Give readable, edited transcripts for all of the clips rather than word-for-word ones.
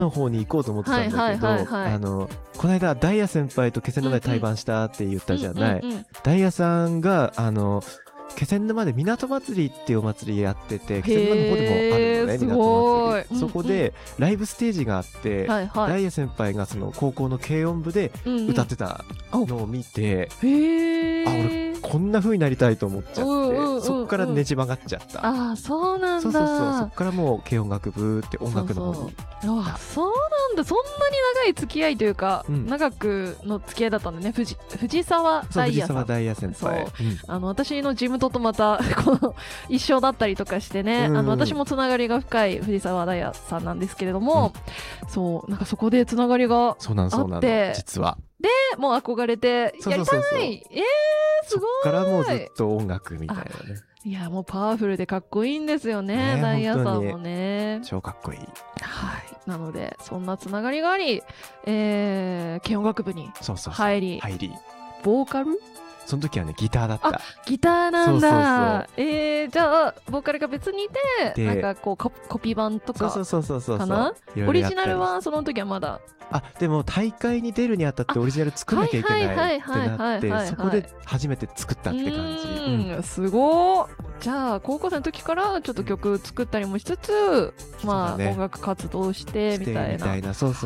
の方に行こうと思ってたんだけど、この間ダイヤ先輩と気仙沼で対バンしたって言ったじゃない。ダイヤさんが気仙沼で港祭りっていうお祭りやってて、気仙沼の方でもあるのね、港祭り。そこでライブステージがあって、ダイヤ先輩がその高校の軽音部で歌ってたのを見て、俺こんな風になりたいと思っちゃって、そっからねじ曲がっちゃった。 ああ、そうなんだ。 そっからもう軽音楽部って音楽の方に。 あ、そうなんだ。そんなに長い付き合いというか、長くの付き合いだったんだね。藤沢ダイヤさん。 藤沢ダイヤ先輩。 私の地元とまたこの一緒だったりとかしてね、私もつながりが深い藤沢ダイヤさんなんですけれども、そうなんかそこでつながりがあって、 そうなの実は。 でもう憧れてやりたい。すごい。 そっからもうずっと音楽みたいなね。 いや、もうパワフルでかっこいいんですよね、ダイヤさんもね。 超かっこいい。 はい。なので、そんなつながりがあり、軽音楽部に入り、ボーカル？ その時はね、ギターだった。 ギターなんだ。じゃあ、ボーカルが別にいて、なんかこう、コピー版とかかな？オリジナルはその時はまだ。 でも大会に出るにあたってオリジナル作んなきゃいけないってなって、そこで初めて作ったって感じ。 すごー。じゃあ高校生の時からちょっと曲作ったりもしつつ、まあ音楽活動してみたいな。 そう。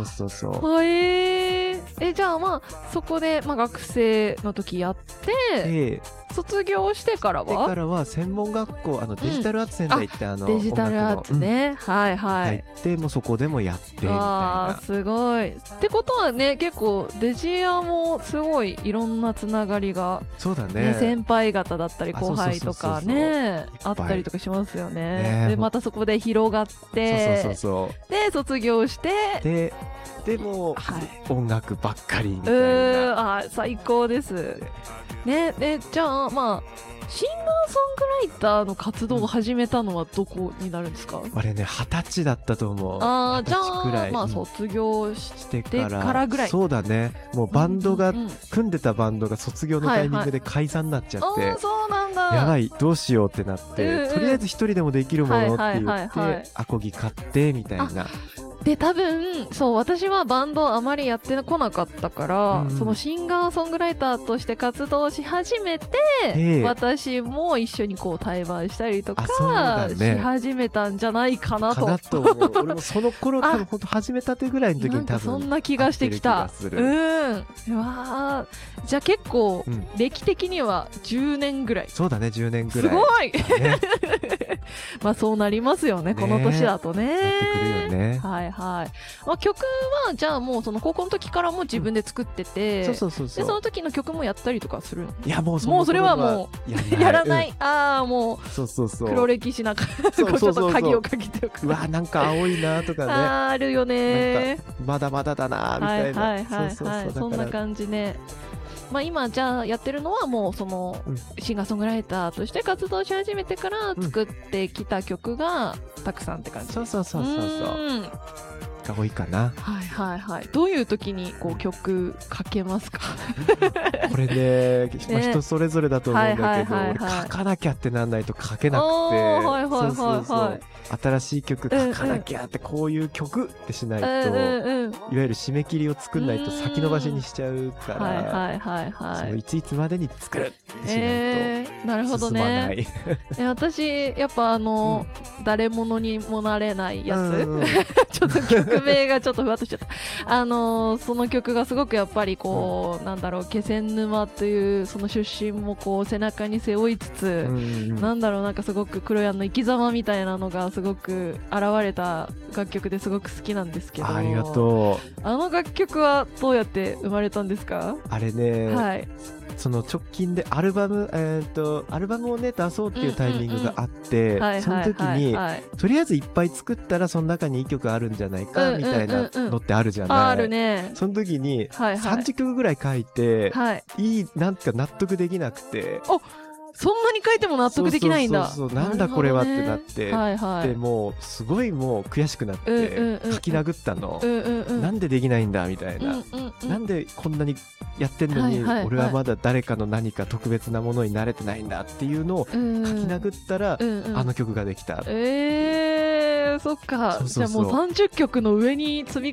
じゃあまあそこでまあ学生の時やって、卒業してからは専門学校デジタルアーツ仙台ってデジタルアーツね、はいでもそこでもやってみたいな。 すごい。ってことはね、結構デジアもすごいいろんなつながりが、 そうだね、 先輩方だったり後輩とかねあったりとかしますよね。でまたそこで広がって、で卒業してでも音楽ばっかりみたいな。 最高ですね。じゃあまあシンガーソングライターの活動を始めたのはどこになるんですか？ あれね、20歳だったと思う。 じゃあまあ卒業してからぐらい。 そうだね。もうバンドが組んでたバンドが卒業のタイミングで解散になっちゃって、 そうなんだ。 やばい、どうしようってなって、とりあえず一人でもできるものって言ってアコギ買ってみたいな。 で多分そう、私はバンドあまりやってこなかったから、そのシンガーソングライターとして活動し始めて、私も一緒にこう対バンしたりとかし始めたんじゃないかなと。 俺もその頃多分本当始めたてぐらいの時に多分そんな気がしてきた。じゃあ結構歴的には10年ぐらい。 そうだね、10年ぐらい。 すごい。まあそうなりますよね、この年だとね。 なってくるよね。 曲はじゃあもうその高校の時からも自分で作ってて、でその時の曲もやったりとかする？ いやもうそれはもうやらない。もう黒歴史なちょっと鍵をかけておく。 うわ、なんか青いなとかね。 あるよね。 まだまだだなみたいな。 そんな感じね。まあ今じゃあやってるのはもうそのシンガーソングライターとして活動し始めてから作ってきた曲がたくさんって感じ。 そうが多いかな。 どういう時にこう曲書けますか？ これね、人それぞれだと思うんだけど、俺書かなきゃってなんないと書けなくて、新しい曲書かなきゃって、こういう曲ってしないと、いわゆる締め切りを作んないと先延ばしにしちゃうから、そのいついつまでに作るってしないとなるほどね。私やっぱ誰者にもなれないやつ、ちょっと曲名がちょっとふわっとしちゃった。その曲がすごくやっぱりこう、なんだろう、気仙沼というその出身もこう背中に背負いつつ、なんだろう、なんかすごく黒谷の生き様みたいなのがすごく現れた楽曲ですごく好きなんですけど。 ありがとう。 あの楽曲はどうやって生まれたんですか？ あれね、その直近でアルバムをね出そうっていうタイミングがあって、その時にとりあえずいっぱい作ったらその中にいい曲あるんじゃないかみたいなのってあるじゃない。 あるね。 その時に30曲ぐらい書いて、なんか納得できなくて。 そんなに書いても納得できないんだ。 なんだこれはってなって、でもうすごいもう悔しくなって書き殴ったの。なんでできないんだみたいな。なんでこんなにやってんのに俺はまだ誰かの何か特別なものに慣れてないんだっていうのを書き殴ったらあの曲ができた。 そっか。 そうそうそう、 じゃあもう30曲の上に積み